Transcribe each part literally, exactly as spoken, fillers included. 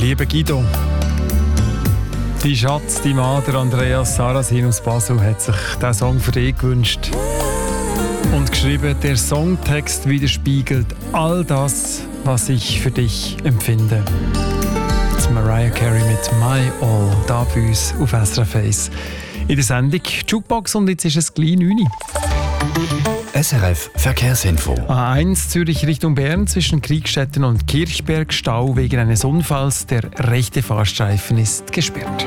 Lieber Guido, die Schatz, die Mader Andreas Sarasin aus Basel hat sich diesen Song für dich gewünscht und geschrieben, der Songtext widerspiegelt all das, was ich für dich empfinde. Jetzt Mariah Carey mit «My All», da bei uns auf S R F eins. In der Sendung Jukebox und jetzt ist es gleich neun Uhr. S R F Verkehrsinfo. A eins Zürich Richtung Bern zwischen Kriegstetten und Kirchberg Stau wegen eines Unfalls. Der rechte Fahrstreifen ist gesperrt.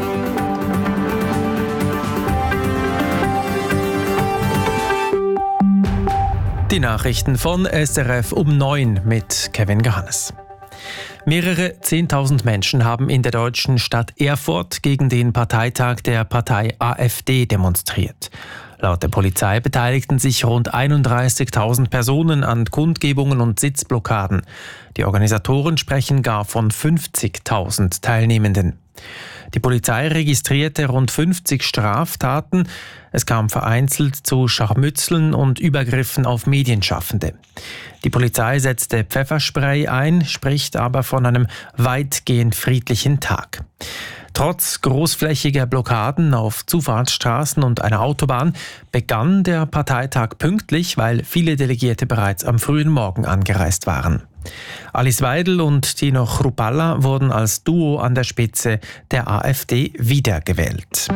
Die Nachrichten von S R F um neun mit Kevin Johannes. Mehrere Zehntausend Menschen haben in der deutschen Stadt Erfurt gegen den Parteitag der Partei AfD demonstriert. Laut der Polizei beteiligten sich rund einunddreißigtausend Personen an Kundgebungen und Sitzblockaden. Die Organisatoren sprechen gar von fünfzigtausend Teilnehmenden. Die Polizei registrierte rund fünfzig Straftaten. Es kam vereinzelt zu Scharmützeln und Übergriffen auf Medienschaffende. Die Polizei setzte Pfefferspray ein, spricht aber von einem weitgehend friedlichen Tag. Trotz großflächiger Blockaden auf Zufahrtsstraßen und einer Autobahn begann der Parteitag pünktlich, weil viele Delegierte bereits am frühen Morgen angereist waren. Alice Weidel und Tino Chrupalla wurden als Duo an der Spitze der AfD wiedergewählt.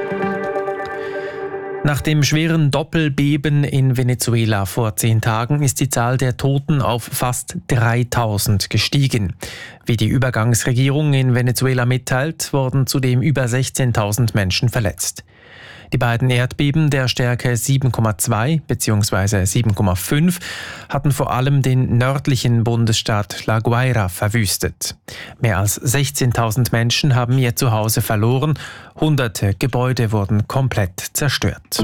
Nach dem schweren Doppelbeben in Venezuela vor zehn Tagen ist die Zahl der Toten auf fast dreitausend gestiegen. Wie die Übergangsregierung in Venezuela mitteilt, wurden zudem über sechzehntausend Menschen verletzt. Die beiden Erdbeben der Stärke sieben Komma zwei bzw. sieben Komma fünf hatten vor allem den nördlichen Bundesstaat La Guaira verwüstet. Mehr als sechzehntausend Menschen haben ihr Zuhause verloren, hunderte Gebäude wurden komplett zerstört.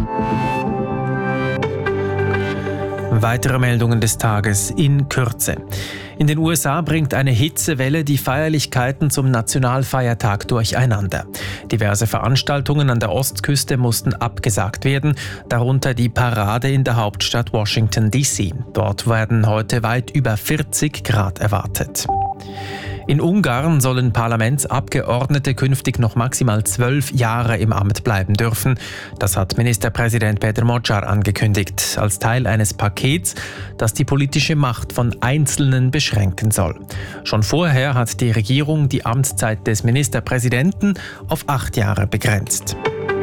Weitere Meldungen des Tages in Kürze. In den U S A bringt eine Hitzewelle die Feierlichkeiten zum Nationalfeiertag durcheinander. Diverse Veranstaltungen an der Ostküste mussten abgesagt werden, darunter die Parade in der Hauptstadt Washington D C. Dort werden heute weit über vierzig Grad erwartet. In Ungarn sollen Parlamentsabgeordnete künftig noch maximal zwölf Jahre im Amt bleiben dürfen. Das hat Ministerpräsident Péter Magyar angekündigt, als Teil eines Pakets, das die politische Macht von Einzelnen beschränken soll. Schon vorher hat die Regierung die Amtszeit des Ministerpräsidenten auf acht Jahre begrenzt.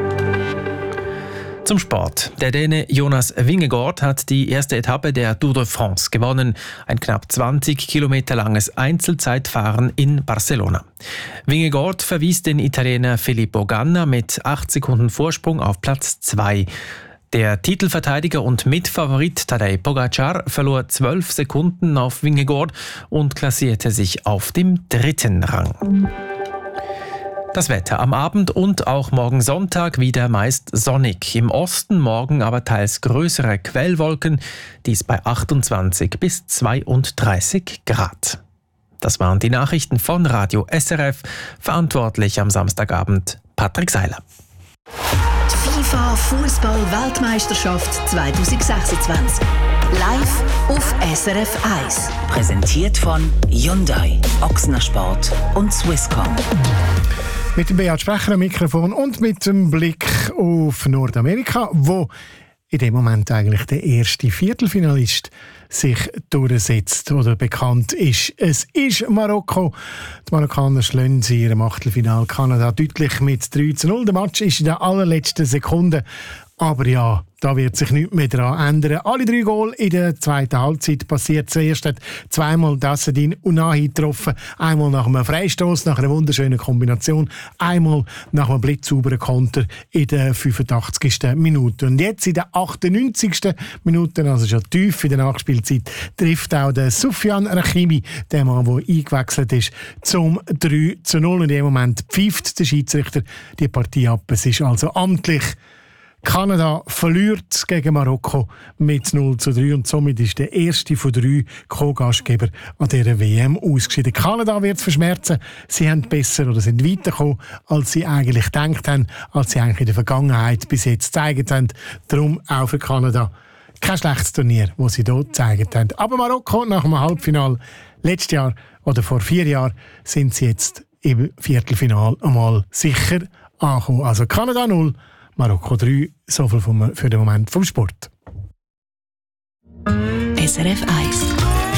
Zum Sport. Der Däne Jonas Vingegaard hat die erste Etappe der Tour de France gewonnen. Ein knapp zwanzig Kilometer langes Einzelzeitfahren in Barcelona. Vingegaard verwies den Italiener Filippo Ganna mit acht Sekunden Vorsprung auf Platz zwei. Der Titelverteidiger und Mitfavorit Tadej Pogacar verlor zwölf Sekunden auf Vingegaard und klassierte sich auf dem dritten Rang. Das Wetter am Abend und auch morgen Sonntag wieder meist sonnig. Im Osten morgen aber teils größere Quellwolken, dies bei achtundzwanzig bis zweiunddreißig Grad. Das waren die Nachrichten von Radio S R F, verantwortlich am Samstagabend Patrick Seiler. Die FIFA Fußball-Weltmeisterschaft zwanzig sechsundzwanzig. Live auf S R F eins. Präsentiert von Hyundai, Ochsner Sport und Swisscom. Mit dem Beat Sprecher am Mikrofon und mit dem Blick auf Nordamerika, wo in dem Moment eigentlich der erste Viertelfinalist sich durchsetzt oder bekannt ist. Es ist Marokko. Die Marokkaner schlagen sie in ihrem Achtelfinale Kanada deutlich mit drei zu null. Der Match ist in der allerletzten Sekunde. Aber ja, da wird sich nichts mehr daran ändern. Alle drei Goal in der zweiten Halbzeit passiert. Zuerst hat zweimal Dassedin Unahi getroffen. Einmal nach einem Freistoß, nach einer wunderschönen Kombination. Einmal nach einem blitzsauberen Konter in der fünfundachtzigsten Minute. Und jetzt in der achtundneunzigsten Minute, also schon tief in der Nachspielzeit, trifft auch der Soufiane Rachimi, der Mann, der eingewechselt ist, zum drei zu null. Und in dem Moment pfeift der Schiedsrichter die Partie ab. Es ist also amtlich. Kanada verliert gegen Marokko mit null zu drei und somit ist der erste von drei Co-Gastgeber an dieser W M ausgeschieden. Kanada wird es verschmerzen. Sie haben besser oder sind weitergekommen, als sie eigentlich gedacht haben, als sie eigentlich in der Vergangenheit bis jetzt gezeigt haben. Darum auch für Kanada kein schlechtes Turnier, das sie hier gezeigt haben. Aber Marokko nach dem Halbfinale letztes Jahr oder vor vier Jahren sind sie jetzt im Viertelfinale einmal sicher angekommen. Also Kanada null, Marokko drei, so viel vom, für den Moment vom Sport. S R F eins